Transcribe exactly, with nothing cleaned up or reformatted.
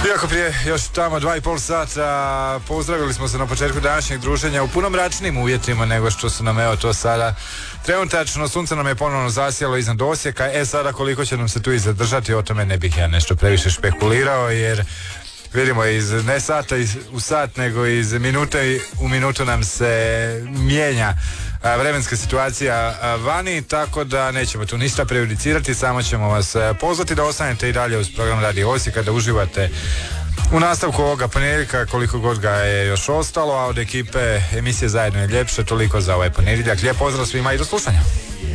Iako prije još tamo dva i pol sata pozdravili smo se na početku današnjeg druženja u puno mračnim uvjetima nego što su nam evo to sada. Trenutačno sunce nam je ponovno zasjelo iznad Osijeka, e sada koliko će nam se tu i zadržati, o tome ne bih ja nešto previše špekulirao, jer vidimo iz ne sata u sat, nego iz minute u minutu nam se mijenja a, vremenska situacija a, vani, tako da nećemo tu ništa prejudicirati, samo ćemo vas a, pozvati da ostanete i dalje uz program Radio Osijeka, da uživate u nastavku ovoga ponedjeljka koliko god ga je još ostalo, a od ekipe emisije Zajedno je ljepše toliko za ovaj ponedjeljak. Lijep pozdrav svima i do slušanja.